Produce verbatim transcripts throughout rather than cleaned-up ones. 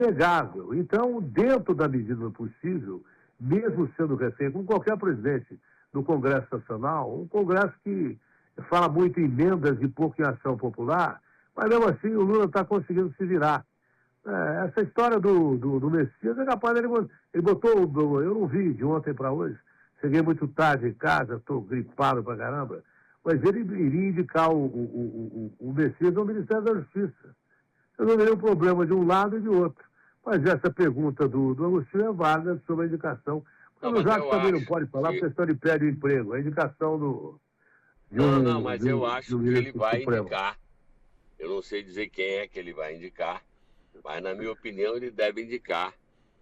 negável. Então, dentro da medida do possível, mesmo sendo recém, como qualquer presidente do Congresso Nacional, um Congresso que fala muito em emendas e pouco em ação popular, mas mesmo assim o Lula está conseguindo se virar. É, essa história do, do, do Messias é capaz, ele, ele botou, eu não vi de ontem para hoje, cheguei muito tarde em casa, estou gripado pra caramba, mas ele iria indicar o, o, o, o Messias ao Ministério da Justiça. Eu não vejo um problema de um lado e de outro. Mas essa pergunta do, do Agostinho é vaga sobre a indicação. Não, o Jacques também não pode falar, que... porque a história impede o emprego. A indicação do... Não, um, não, mas eu acho que ele vai Supremo. indicar. Eu não sei dizer quem é que ele vai indicar, mas, na minha opinião, ele deve indicar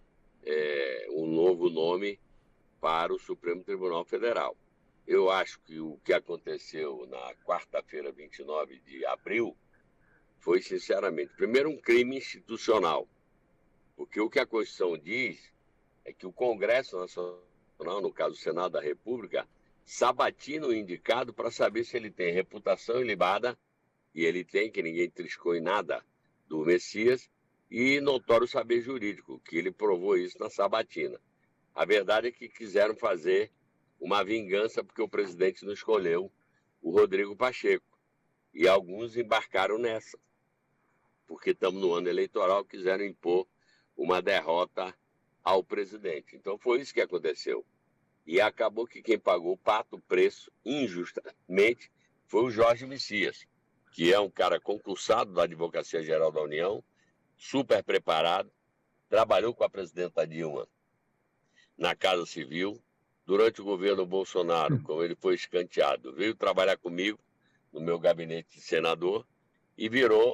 é, um novo nome para o Supremo Tribunal Federal. Eu acho que o que aconteceu na quarta-feira, vinte e nove de abril, foi, sinceramente, primeiro um crime institucional. Porque o que a Constituição diz é que o Congresso Nacional, no caso o Senado da República, sabatina o indicado para saber se ele tem reputação ilibada, e ele tem, que ninguém triscou em nada, do Messias, e notório saber jurídico, que ele provou isso na sabatina. A verdade é que quiseram fazer uma vingança porque o presidente não escolheu o Rodrigo Pacheco. E alguns embarcaram nessa, porque estamos no ano eleitoral, quiseram impor uma derrota ao presidente. Então foi isso que aconteceu. E acabou que quem pagou o pato, o preço, injustamente, foi o Jorge Messias, que é um cara concursado da Advocacia Geral da União, super preparado, trabalhou com a presidenta Dilma na Casa Civil. Durante o governo Bolsonaro, como ele foi escanteado, veio trabalhar comigo no meu gabinete de senador e virou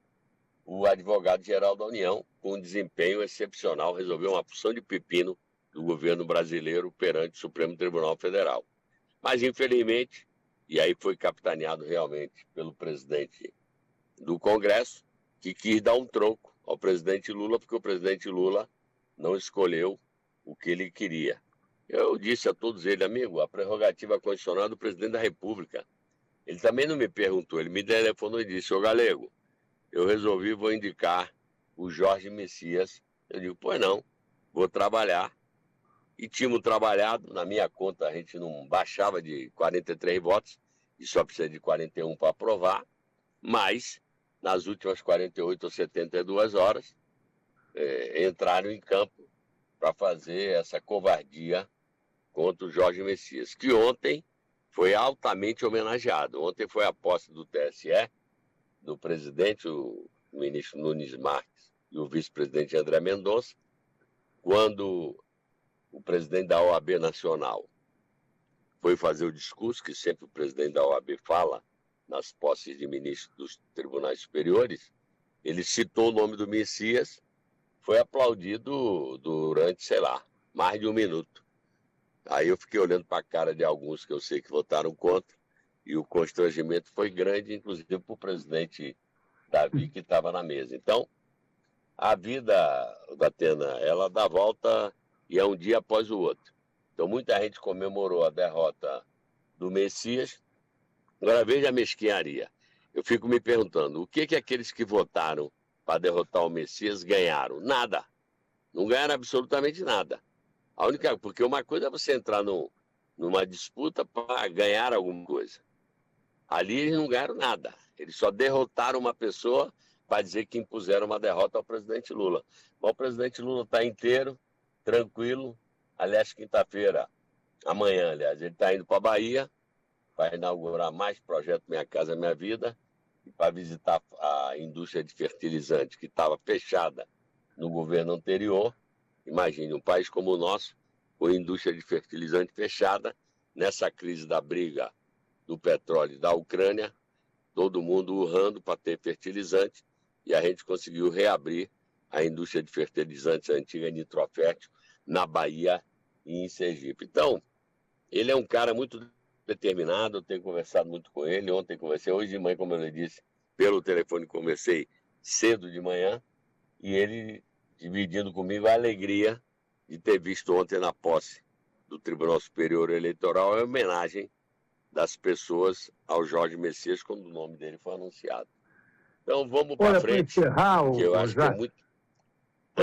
o advogado-geral da União, com um desempenho excepcional, resolveu uma porção de pepino do governo brasileiro perante o Supremo Tribunal Federal. Mas, infelizmente, e aí foi capitaneado realmente pelo presidente do Congresso, que quis dar um troco ao presidente Lula, porque o presidente Lula não escolheu o que ele queria. Eu disse a todos eles, amigo, a prerrogativa constitucional é do presidente da República. Ele também não me perguntou, ele me telefonou e disse, ô Galego, eu resolvi, vou indicar o Jorge Messias. Eu digo, pois não, vou trabalhar. E tínhamos trabalhado, na minha conta a gente não baixava de quarenta e três votos, e só precisa de quarenta e um para aprovar, mas nas últimas quarenta e oito ou setenta e duas horas, é, entraram em campo para fazer essa covardia contra o Jorge Messias, que ontem foi altamente homenageado. Ontem foi a posse do T S E, do presidente, o ministro Nunes Marques, e o vice-presidente André Mendonça, quando o presidente da O A B Nacional foi fazer o discurso, que sempre o presidente da O A B fala nas posses de ministros dos tribunais superiores, ele citou o nome do Messias, foi aplaudido durante, sei lá, mais de um minuto. Aí eu fiquei olhando para a cara de alguns que eu sei que votaram contra, e o constrangimento foi grande, inclusive para o presidente Davi, que estava na mesa. Então, a vida, Datena, ela dá volta e é um dia após o outro. Então, muita gente comemorou a derrota do Messias. Agora, veja a mesquinharia. Eu fico me perguntando, o que que aqueles que votaram para derrotar o Messias ganharam? Nada. Não ganharam absolutamente nada. A única, porque uma coisa é você entrar no, numa disputa para ganhar alguma coisa. Ali eles não ganharam nada. Eles só derrotaram uma pessoa para dizer que impuseram uma derrota ao presidente Lula. Mas o presidente Lula está inteiro, tranquilo. Aliás, quinta-feira, amanhã, aliás, ele está indo para a Bahia, para inaugurar mais projeto Minha Casa Minha Vida, e para visitar a indústria de fertilizante que estava fechada no governo anterior. Imagine, um país como o nosso, com a indústria de fertilizante fechada, nessa crise da briga do petróleo da Ucrânia, todo mundo urrando para ter fertilizante, e a gente conseguiu reabrir a indústria de fertilizantes, a antiga Nitrofértil, na Bahia e em Sergipe. Então, ele é um cara muito determinado, eu tenho conversado muito com ele, ontem conversei, hoje de manhã, como eu lhe disse, pelo telefone conversei cedo de manhã, e ele dividindo comigo a alegria de ter visto ontem na posse do Tribunal Superior Eleitoral a homenagem das pessoas ao Jorge Messias quando o nome dele foi anunciado. Então vamos para frente, encerrar, que eu acho já, que é muito...